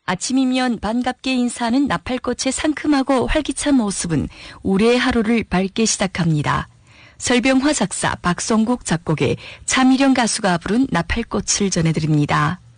아침이면 반갑게 인사하는 나팔꽃의 상큼하고 활기찬 모습은 우리의 하루를 밝게 시작합니다. 설병화 작사, 박성국 작곡의 차미령 가수가 부른 나팔꽃을 전해드립니다.